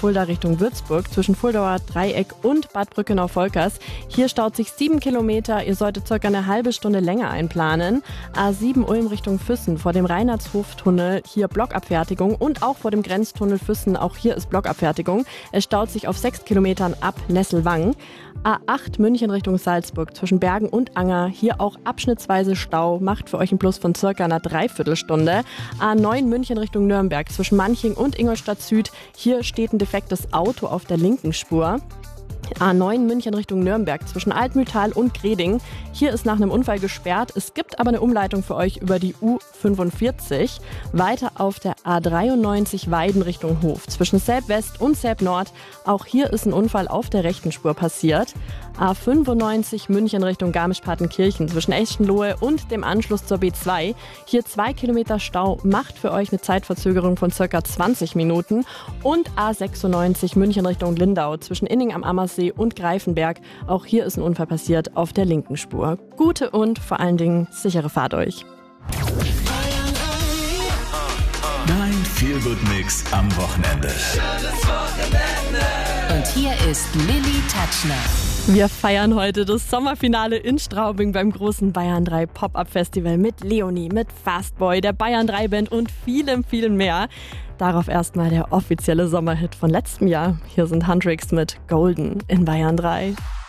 Fulda Richtung Würzburg zwischen Fuldauer Dreieck und Bad Brückenau-Volkers. Hier staut sich 7 Kilometer. Ihr solltet circa eine halbe Stunde länger einplanen. A7 Ulm Richtung Füssen vor dem Reinhardshoftunnel. Hier Blockabfertigung und auch vor dem Grenztunnel Füssen. Auch hier ist Blockabfertigung. Es staut sich auf 6 Kilometern ab Nesselwang. A8 München Richtung Salzburg zwischen Bergen und Anger. Hier auch abschnittsweise Stau. Macht für euch einen Plus von circa einer Dreiviertelstunde. A9 München Richtung Nürnberg zwischen Manching und Ingolstadt Süd. Hier steht ein defektes Auto auf der linken Spur. A9 München Richtung Nürnberg zwischen Altmühltal und Greding. Hier ist nach einem Unfall gesperrt. Es gibt aber eine Umleitung für euch über die U45. Weiter auf der A93 Weiden Richtung Hof zwischen Selb West und Selb Nord. Auch hier ist ein Unfall auf der rechten Spur passiert. A95 München Richtung Garmisch-Partenkirchen zwischen Eschenlohe und dem Anschluss zur B2. Hier 2 Kilometer Stau, macht für euch eine Zeitverzögerung von circa 20 Minuten. Und A96 München Richtung Lindau zwischen Inning am Ammersee und Greifenberg. Auch hier ist ein Unfall passiert auf der linken Spur. Gute und vor allen Dingen sichere Fahrt euch. Dein Feel-Good-Mix am Wochenende. Und hier ist Lilly Tatschner. Wir feiern heute das Sommerfinale in Straubing beim großen Bayern 3 Pop-Up Festival mit Leonie, mit Fastboy, der Bayern 3 Band und vielem, vielem mehr. Darauf erstmal der offizielle Sommerhit von letztem Jahr. Hier sind Huntrix mit Golden in Bayern 3.